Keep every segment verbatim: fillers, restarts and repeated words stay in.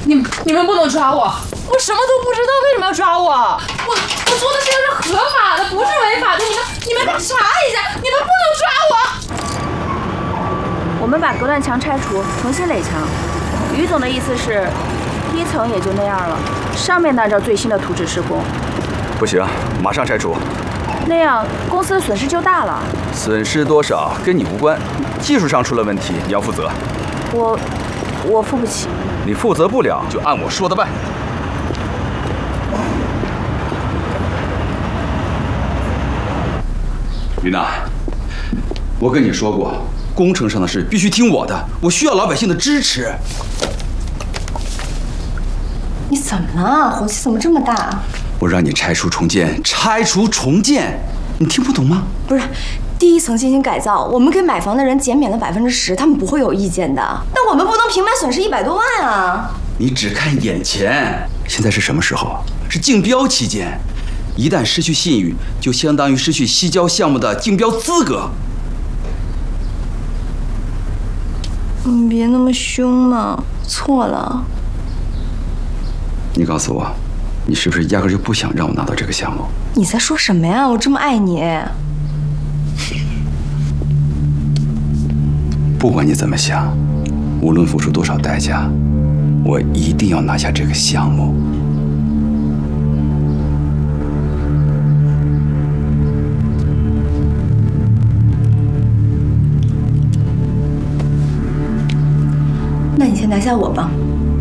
你们你们不能抓我，我什么都不知道，为什么要抓我？我我做的事情是合法的，不是违法的。你们你们查一下，你们不能抓我。 我们把隔断墙拆除，重新垒墙。于总的意思是，一层也就那样了，上面按照最新的图纸施工。 不行，马上拆除。 那样公司的损失就大了。 损失多少跟你无关，技术上出了问题，你要负责。 我我付不起。 你负责不了，就按我说的办。于娜，我跟你说过，工程上的事必须听我的，我需要老百姓的支持。 你怎么了？火气怎么这么大？ 我让你拆除重建，拆除重建，你听不懂吗？ 不是，第一层进行改造，我们给买房的人减免了百分之十，他们不会有意见的。但我们不能平白损失一百多万啊！ 你只看眼前，现在是什么时候？是竞标期间，一旦失去信誉，就相当于失去西郊项目的竞标资格。 你别那么凶嘛，错了。 你告诉我，你是不是压根就不想让我拿到这个项目？ 你在说什么呀？我这么爱你。 不管你怎么想，无论付出多少代价，我一定要拿下这个项目。 那你先拿下我吧。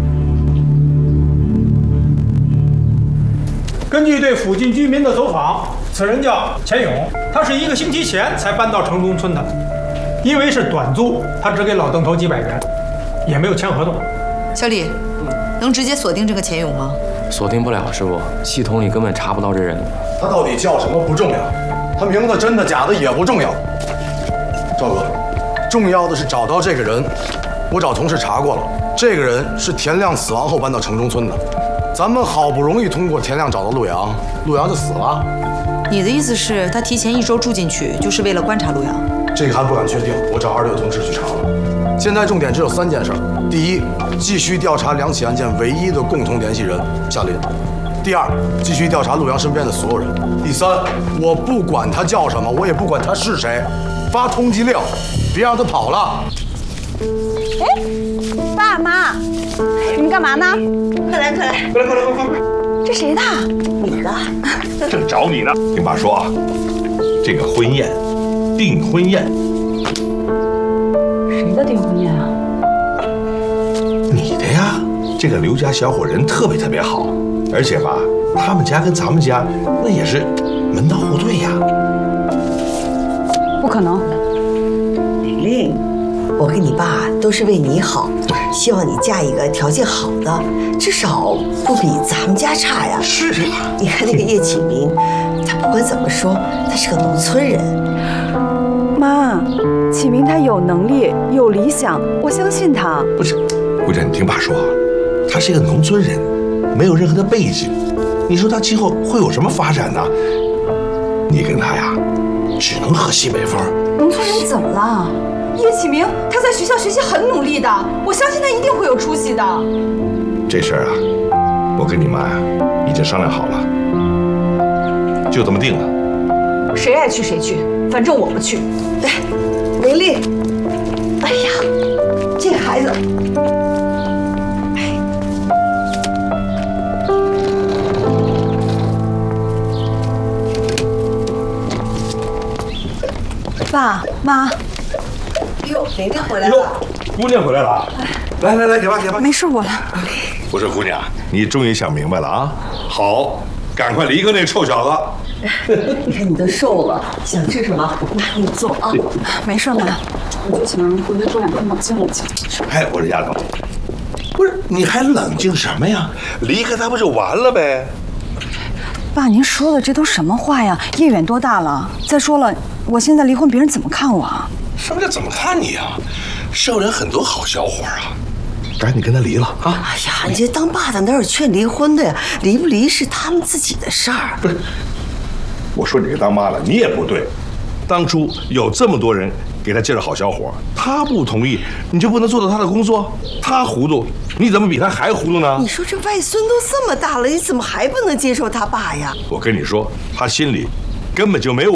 根据对附近居民的走访，此人叫钱勇，他是一个星期前才搬到城中村的。因为是短租，他只给老邓头几百元，也没有签合同。 小李，能直接锁定这个钱勇吗？ 锁定不了，师傅，系统里根本查不到这人。 他到底叫什么不重要，他名字真的假的也不重要。赵哥，重要的是找到这个人。我找同事查过了，这个人是田亮死亡后搬到城中村的。咱们好不容易通过田亮找到陆阳，陆阳就死了。 你的意思是，他提前一周住进去，就是为了观察陆阳？ 这个还不敢确定，我找二队同事去查了。现在重点只有三件事：第一，继续调查两起案件唯一的共同联系人夏林；第二，继续调查陆阳身边的所有人；第三，我不管他叫什么，我也不管他是谁，发通缉令，别让他跑了。 哎，爸妈，你们干嘛呢？快来，快来， 快来，快来，快快！ 这谁的？ 你的。正找你呢。听爸说啊，这个婚宴。订婚宴， 谁的订婚宴啊？ 你的呀。这个刘家小伙人特别特别好，而且吧，他们家跟咱们家那也是门当户对呀。 不可能， 玲玲，我跟你爸都是为你好，希望你嫁一个条件好的，至少不比咱们家差呀。 是啊， 你看那个叶启明，他不管怎么说，他是个农村人。 妈，启明他有能力，有理想，我相信他。 不是，姑娘，你听爸说，他是一个农村人，没有任何的背景，你说他今后会有什么发展呢？你跟他呀，只能喝西北风。 农村人怎么了？叶启明他在学校学习很努力的，我相信他一定会有出息的。 这事儿啊，我跟你妈呀已经商量好了，就这么定了。 谁爱去谁去，反正我不去。 哎，玲玲，哎呀，这个孩子，哎， 爸妈， 哎呦，玲玲回来了。 姑娘回来了，来来来，给爸给爸。 没事，我来。 不是姑娘，你终于想明白了啊！好，赶快离开那臭小子。 你看你都瘦了，想吃什么妈给你做啊。 没事，妈，我就想回去住两天，冷静冷静。 哎，我说丫头，不是你还冷静什么呀？离开他不就完了呗？ 爸，您说的这都什么话呀？叶远多大了？再说了，我现在离婚，别人怎么看我啊？ 什么叫怎么看你啊？社人很多好小伙啊，赶紧跟他离了啊！ 哎呀，你这当爸的哪有劝离婚的呀？离不离是他们自己的事儿。 不是，我说你个当妈的，你也不对。当初有这么多人给他介绍好小伙，他不同意，你就不能做到他的工作？他糊涂， 你怎么比他还糊涂呢？ 你说这外孙都这么大了，你怎么还不能接受他爸呀？ 我跟你说，他心里根本就没有